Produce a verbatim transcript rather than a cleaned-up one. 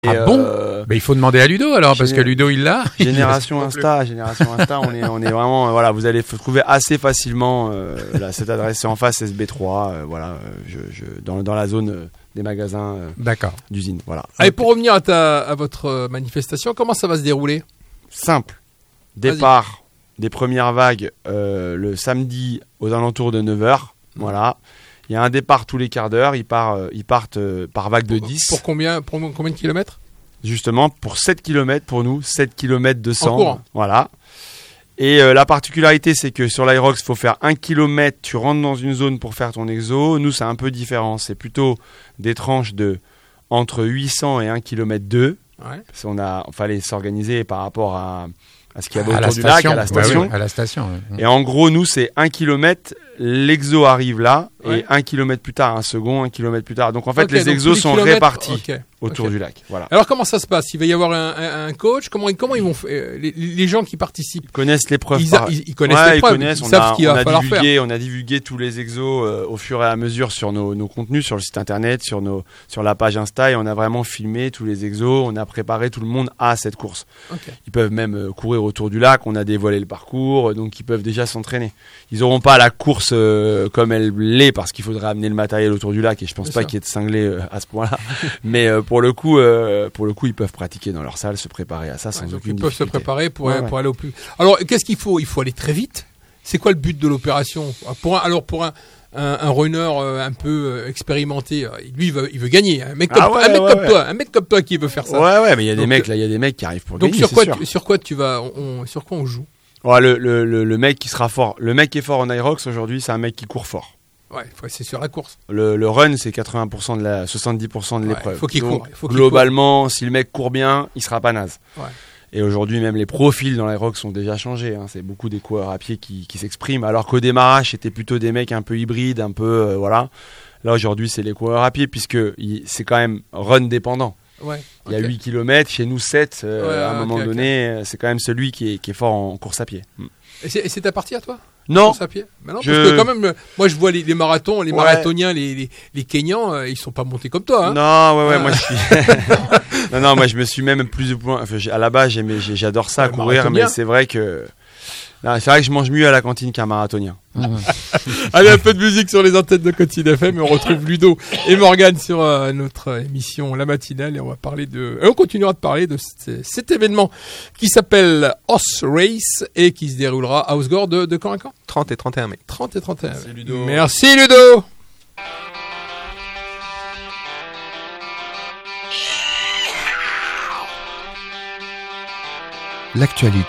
Et ah bon euh, bah, il faut demander à Ludo alors, parce géné- que Ludo il l'a. Génération Insta, Génération Insta, on est, on est vraiment, euh, voilà, vous allez f- trouver assez facilement euh, là, cette adresse, c'est en face S B trois, euh, voilà, euh, je, je, dans, dans la zone euh, des magasins euh, D'accord. d'usine, voilà. Allez, pour revenir à, ta, à votre euh, manifestation, comment ça va se dérouler? Simple. Départ des premières vagues euh, le samedi aux alentours de neuf heures, voilà. Il y a un départ tous les quarts d'heure, ils, part, euh, ils partent euh, par vague de Pour, dix. pour combien, pour combien de kilomètres? Justement, pour sept kilomètres pour nous, sept kilomètres de cent. courant. Voilà. Et euh, la particularité, c'est que sur l'Aerox, il faut faire un kilomètre, tu rentres dans une zone pour faire ton exo. Nous, c'est un peu différent. C'est plutôt des tranches de entre huit cents et un kilomètre deux. Ouais. Parce qu'on a, il fallait s'organiser par rapport à, à ce qu'il y avait À la autour du lac, station. à la Ouais, station. ouais, à la station. ouais. Et en gros, nous, c'est un kilomètre, l'exo arrive là, Ouais. et un kilomètre plus tard, un second, un kilomètre plus tard. Donc en fait, Ok, les donc exos tous les sont kilomètres, répartis ok, autour ok. du lac. Voilà. Alors comment ça se passe? Il va y avoir un, un, un coach? Comment, comment ils vont faire euh, les, les gens qui participent? Ils connaissent l'épreuve. Ils, a- par- ils, ils connaissent Ouais, les ils preuves, connaissent, ils on savent a, ce qu'il on va a falloir faire. divulgué, on a divulgué tous les exos euh, au fur et à mesure sur nos, nos contenus, sur le site internet, sur, nos, sur la page Insta, et on a vraiment filmé tous les exos, on a préparé tout le monde à cette course. Ok. Ils peuvent même euh, courir autour du lac, on a dévoilé le parcours, euh, donc ils peuvent déjà s'entraîner. Ils n'auront pas la course euh, comme elle l'est, parce qu'il faudrait amener le matériel autour du lac, et je pense Bien pas sûr. qu'il y ait de cinglés euh, à ce point-là. Mais euh, pour le coup, euh, pour le coup, ils peuvent pratiquer dans leur salle, se préparer à ça sans Ouais, donc aucune ils peuvent se difficulté. préparer pour, Ouais, aller- ouais. pour aller au plus. Alors qu'est-ce qu'il faut? Il faut aller très vite. C'est quoi le but de l'opération? Pour un, alors pour un, un, un runner euh, un peu euh, expérimenté, euh, lui il veut, il veut gagner. Un mec comme, Ah toi- ouais, un mec ouais, comme ouais. toi, un mec comme toi qui veut faire ça. Ouais, ouais, mais il y a des Donc, mecs là, il y a des mecs qui arrivent pour Donc gagner, sur c'est quoi, sûr. tu, sur quoi tu vas, on, on- sur quoi on joue? Ouais, le, le, le, le mec qui sera fort, le mec qui est fort en Aerox aujourd'hui, c'est un mec qui court fort. Ouais, faut- c'est sur la course. Le, le run, c'est quatre-vingts pour cent de la, soixante-dix pour cent de Ouais, l'épreuve. faut qu'il Donc, court, il faut qu'il globalement, si le mec court bien, il sera pas naze. Ouais. Et aujourd'hui, même les profils dans l'Aerox ont déjà changé. Hein. C'est beaucoup des coureurs à pied qui, qui s'expriment. Alors qu'au démarrage, c'était plutôt des mecs un peu hybrides, un peu euh, voilà. Là aujourd'hui, c'est les coureurs à pied puisque il- c'est quand même run dépendant. Ouais. Il y a ok. huit kilomètres, chez nous sept. euh, Ouais, à un ok, moment ok. donné, euh, c'est quand même celui qui est, qui est fort en course à pied. Mm. Et c'est, et c'est ta partie à toi? Non, Course à pied? Bah non, Je- parce que quand même, euh, moi je vois les, les marathons, les Ouais. marathoniens, les, les, les Kenyans, euh, ils sont pas montés comme toi. Hein. non, ouais, ouais, Ah. moi je suis. non, non, moi je me suis même plus ou moins. Enfin, j'ai- à la base, j'aimais, j'ai- j'adore ça, Ouais, courir, marathonien. mais c'est vrai que. Non, c'est vrai que je mange mieux à la cantine qu'un marathonien. Allez, un peu de musique sur les antennes de Contine F M et on retrouve Ludo et Morgane sur euh, notre émission La Matinale et on va parler de, et on continuera de parler de cet, cet événement qui s'appelle Horse Race et qui se déroulera à Osgore de, de quand à quand? trente et trente et un mai. trente et trente et un. Merci, Ludo. Merci Ludo. L'actualité